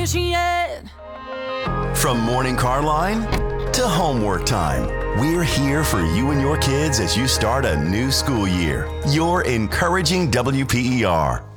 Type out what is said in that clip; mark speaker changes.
Speaker 1: finishing yet.
Speaker 2: From morning car line to homework time, we're here for you and your kids as you start a new school year. You're encouraging WPER.